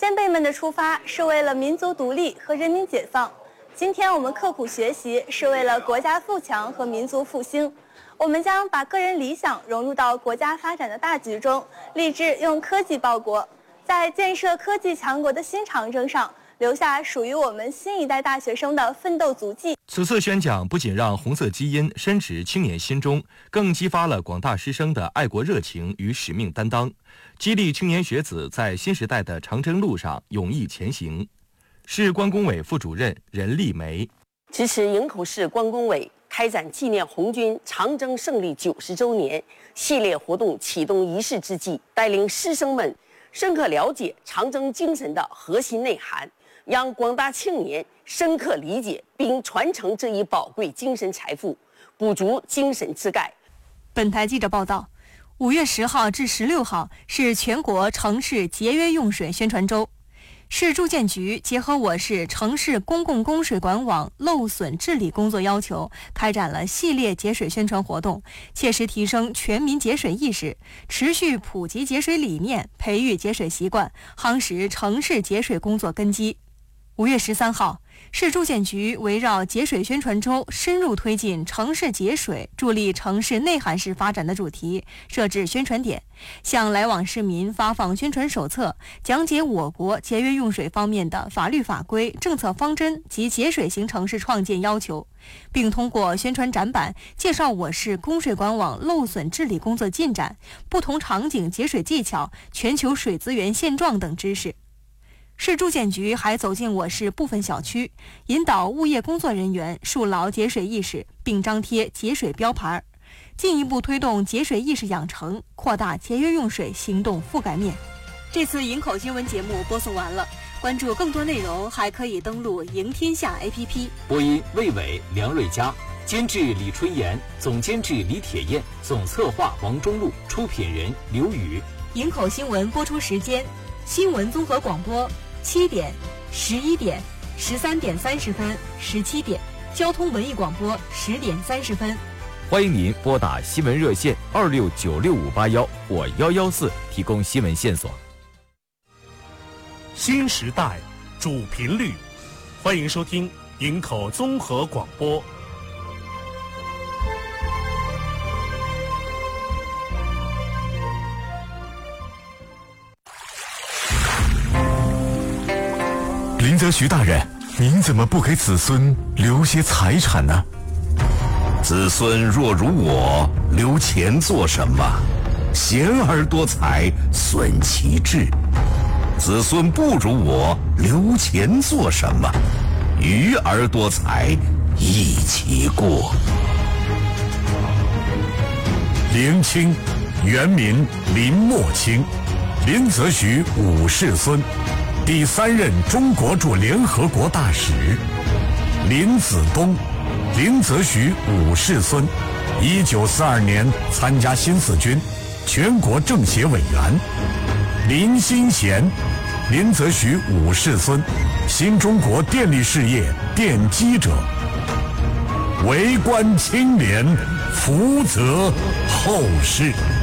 先辈们的出发是为了民族独立和人民解放，今天我们刻苦学习是为了国家富强和民族复兴。我们将把个人理想融入到国家发展的大局中，立志用科技报国，在建设科技强国的新长征上留下属于我们新一代大学生的奋斗足迹。 此次宣讲不仅让红色基因深植青年心中，更激发了广大师生的爱国热情与使命担当，激励青年学子在新时代的长征路上勇毅前行。市关工委副主任任丽梅支持营口市关工委开展纪念红军长征胜利90周年系列活动启动仪式之际，带领师生们深刻了解长征精神的核心内涵，让广大青年深刻理解并传承这一宝贵精神财富，补足精神之钙。 本台记者报道，5月10号至16号是全国城市节约用水宣传周。市住建局结合我市城市公共供水管网漏损治理工作要求，开展了系列节水宣传活动，切实提升全民节水意识，持续普及节水理念，培育节水习惯，夯实城市节水工作根基。5月13号，市住建局围绕节水宣传周深入推进城市节水，助力城市内涵式发展的主题，设置宣传点，向来往市民发放宣传手册，讲解我国节约用水方面的法律法规、政策方针及节水型城市创建要求，并通过宣传展板介绍我市供水管网漏损治理工作进展、不同场景节水技巧、全球水资源现状等知识。市住建局还走进我市部分小区，引导物业工作人员树牢节水意识，并张贴节水标牌，进一步推动节水意识养成，扩大节约用水行动覆盖面。这次营口新闻节目播送完了，关注更多内容还可以登录赢天下 APP。 播音魏伟、梁瑞佳，监制李春妍，总监制李铁燕，总策划王中路，出品人刘宇。 营口新闻播出时间：新闻综合广播7点、11点、13点30分、17点；交通文艺广播10点30分。 欢迎您拨打新闻热线26965581或114提供新闻线索。 新时代主频率，欢迎收听营口综合广播。 林则徐大人，您怎么不给子孙留些财产呢？ 子孙若如我，留钱做什么？贤而多财，损其志。子孙不如我，留钱做什么？愚而多财，益其过。 林清，原名林默清，林则徐五世孙，第3任中国驻联合国大使。林子东，林则徐五世孙，1942年参加新四军，全国政协委员。林新贤，林则徐五世孙，新中国电力事业奠基者。为官清廉，福泽后世。